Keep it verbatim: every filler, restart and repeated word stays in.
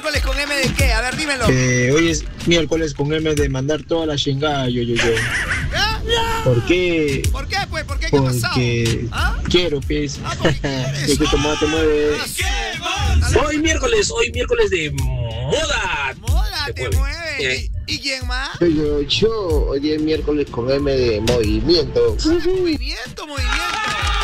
¿Miércoles con M de qué? A ver, dímelo. Eh, hoy es miércoles con M de mandar toda la chingada, yo, yo, yo. ¿Ya? ¿Por qué? ¿Por qué, pues? ¿Por qué? ¿Qué ha pasado? Porque ¿Ah? quiero, pues. Ah, porque quieres. Es que tu moda te mueve. Hoy miércoles, hoy miércoles de moda. Moda Te te mueve. mueve. Eh. ¿Y, ¿Y quién más? Yo, yo, hoy es miércoles con M de movimiento. Movimiento, movimiento.